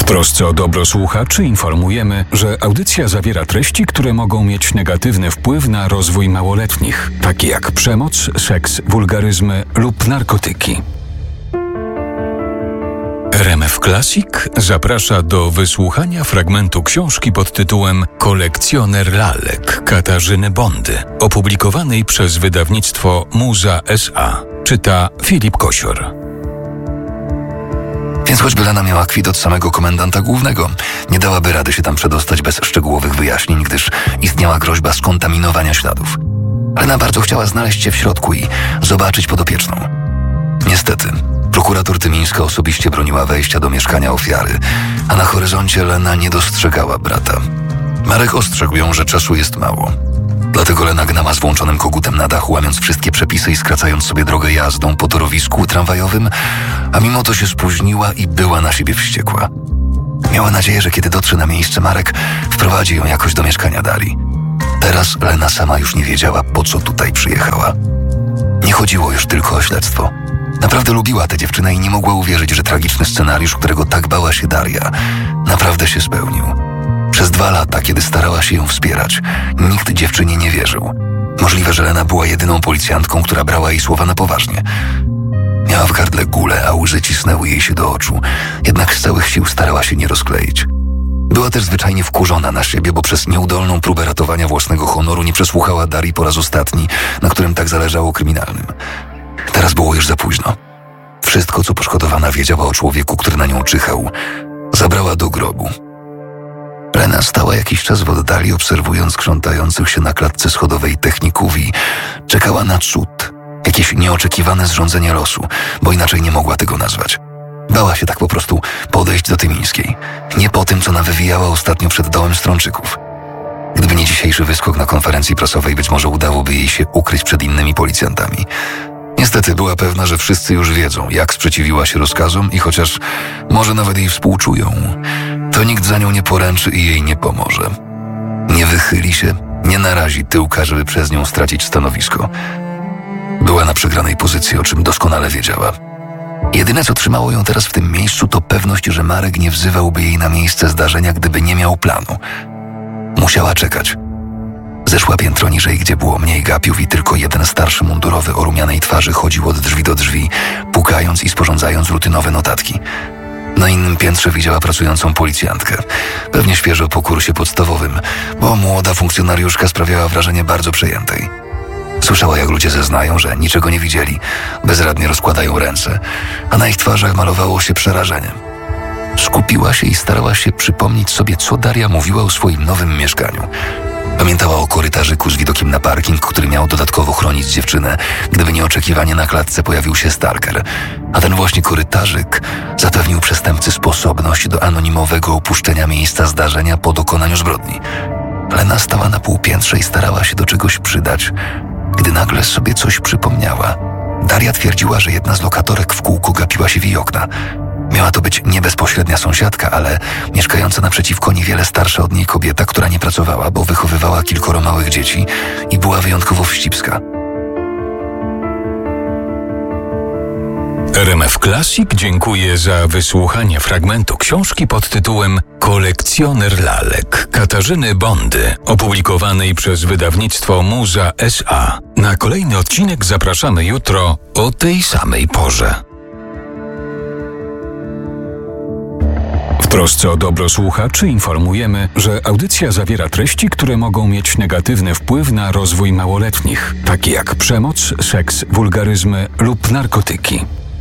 W trosce o dobro słuchaczy informujemy, że audycja zawiera treści, które mogą mieć negatywny wpływ na rozwój małoletnich, takie jak przemoc, seks, wulgaryzmy lub narkotyki. RMF Classic zaprasza do wysłuchania fragmentu książki pod tytułem Kolekcjoner lalek Katarzyny Bondy, opublikowanej przez wydawnictwo Muza S.A. Czyta Filip Kosior. Więc choćby Lena miała kwit od samego komendanta głównego, nie dałaby rady się tam przedostać bez szczegółowych wyjaśnień, gdyż istniała groźba skontaminowania śladów. Lena bardzo chciała znaleźć się w środku i zobaczyć podopieczną. Niestety, prokurator Tymińska osobiście broniła wejścia do mieszkania ofiary, a na horyzoncie Lena nie dostrzegała brata. Marek ostrzegł ją, że czasu jest mało. Dlatego Lena gnała z włączonym kogutem na dachu, łamiąc wszystkie przepisy i skracając sobie drogę jazdą po torowisku tramwajowym, a mimo to się spóźniła i była na siebie wściekła. Miała nadzieję, że kiedy dotrze na miejsce Marek, wprowadzi ją jakoś do mieszkania Darii. Teraz Lena sama już nie wiedziała, po co tutaj przyjechała. Nie chodziło już tylko o śledztwo. Naprawdę lubiła tę dziewczynę i nie mogła uwierzyć, że tragiczny scenariusz, którego tak bała się Daria, naprawdę się spełnił. Przez 2 lata, kiedy starała się ją wspierać, nikt dziewczynie nie wierzył. Możliwe, że Lena była jedyną policjantką, która brała jej słowa na poważnie. Miała w gardle gulę, a łzy cisnęły jej się do oczu, jednak z całych sił starała się nie rozkleić. Była też zwyczajnie wkurzona na siebie, bo przez nieudolną próbę ratowania własnego honoru nie przesłuchała Darii po raz ostatni, na którym tak zależało kryminalnym. Teraz było już za późno. Wszystko, co poszkodowana wiedziała o człowieku, który na nią czyhał, zabrała do grobu. Lena stała jakiś czas w oddali, obserwując krzątających się na klatce schodowej techników i czekała na cud. Jakieś nieoczekiwane zrządzenie losu, bo inaczej nie mogła tego nazwać. Bała się tak po prostu podejść do Tymińskiej. Nie po tym, co nawywijała ostatnio przed dołem Strączyków. Gdyby nie dzisiejszy wyskok na konferencji prasowej, być może udałoby jej się ukryć przed innymi policjantami. Niestety była pewna, że wszyscy już wiedzą, jak sprzeciwiła się rozkazom i chociaż może nawet jej współczują, to nikt za nią nie poręczy i jej nie pomoże. Nie wychyli się, nie narazi tyłka, żeby przez nią stracić stanowisko. Była na przegranej pozycji, o czym doskonale wiedziała. Jedyne, co trzymało ją teraz w tym miejscu, to pewność, że Marek nie wzywałby jej na miejsce zdarzenia, gdyby nie miał planu. Musiała czekać. Zeszła piętro niżej, gdzie było mniej gapiów i tylko jeden starszy mundurowy o rumianej twarzy chodził od drzwi do drzwi, pukając i sporządzając rutynowe notatki. Na innym piętrze widziała pracującą policjantkę. Pewnie świeżo po kursie podstawowym, bo młoda funkcjonariuszka sprawiała wrażenie bardzo przejętej. Słyszała, jak ludzie zeznają, że niczego nie widzieli, bezradnie rozkładają ręce, a na ich twarzach malowało się przerażenie. Skupiła się i starała się przypomnieć sobie, co Daria mówiła o swoim nowym mieszkaniu. Pamiętała o korytarzyku z widokiem na parking, który miał dodatkowo chronić dziewczynę, gdyby nieoczekiwanie na klatce pojawił się stalker. A ten właśnie korytarzyk zapewnił przestępcy sposobność do anonimowego opuszczenia miejsca zdarzenia po dokonaniu zbrodni. Lena stała na półpiętrze i starała się do czegoś przydać, gdy nagle sobie coś przypomniała. Daria twierdziła, że jedna z lokatorek w kółko gapiła się w jej okna. Miała to być nie bezpośrednia sąsiadka, ale mieszkająca naprzeciwko niewiele starsza od niej kobieta, która nie pracowała, bo wychowywała kilkoro małych dzieci i była wyjątkowo wścibska. RMF Classic dziękuję za wysłuchanie fragmentu książki pod tytułem Kolekcjoner lalek Katarzyny Bondy, opublikowanej przez wydawnictwo Muza S.A. Na kolejny odcinek zapraszamy jutro o tej samej porze. W trosce o dobro słuchaczy informujemy, że audycja zawiera treści, które mogą mieć negatywny wpływ na rozwój małoletnich, takie jak przemoc, seks, wulgaryzmy lub narkotyki.